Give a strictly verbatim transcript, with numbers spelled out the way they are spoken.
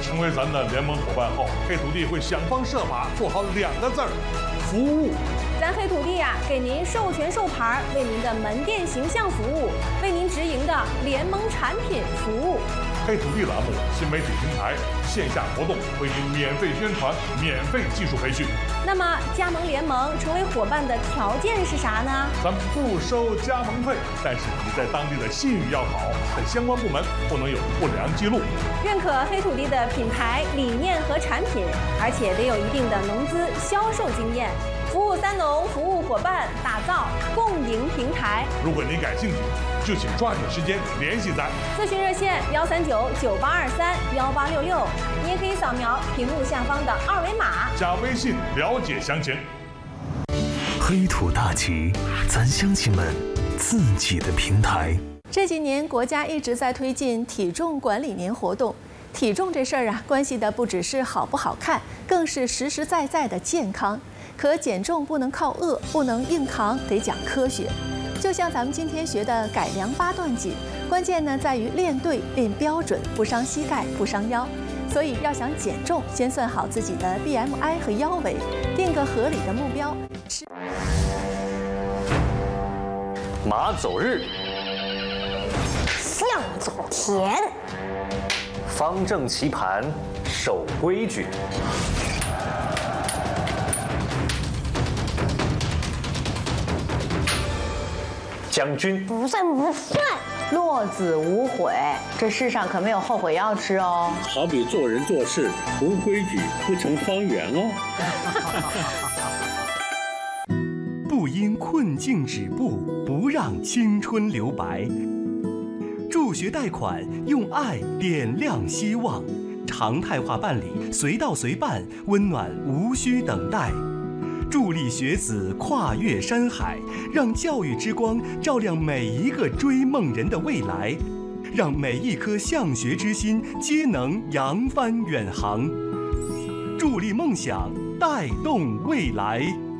成为咱的联盟伙伴后，黑土地会想方设法做好两个字儿：服务。 咱黑土地呀、啊，给您授权授牌，为您的门店形象服务，为您直营的联盟产品服务。 黑土地栏目新媒体平台线下活动为您免费宣传、免费技术培训。 那么加盟联盟成为伙伴的条件是啥呢？ 咱不收加盟费，但是你在当地的信誉要好，在相关部门不能有不良记录。 认可黑土地的品牌理念和产品，而且得有一定的农资销售经验。服务三农服务伙伴，打造共赢平台。 如果您感兴趣，就请抓紧时间联系咱。 咨询热线幺三九九八二三幺八六六，你也可以扫描屏幕下方的二维码， 加微信了解详情。 黑土大旗，咱乡亲们自己的平台。 这几年，国家一直在推进体重管理年活动。体重这事儿啊，关系的不只是好不好看，更是实实在在的健康。可减重不能靠饿，不能硬扛，得讲科学。就像咱们今天学的改良八段锦，关键呢在于练对、练标准，不伤膝盖，不伤腰。所以要想减重，先算好自己的 B M I 和腰围，定个合理的目标。 马走日， 象走田， 方正棋盘，守规矩。将军不算不算， 落子无悔，这世上可没有后悔药吃哦。 好比做人做事无规矩不成方圆哦。 不因困境止步，不让青春留白。助学贷款用爱点亮希望，常态化办理，随到随办，温暖无需等待。助力学子跨越山海，让教育之光照亮每一个追梦人的未来，让每一颗向学之心皆能扬帆远航。助力梦想，带动未来。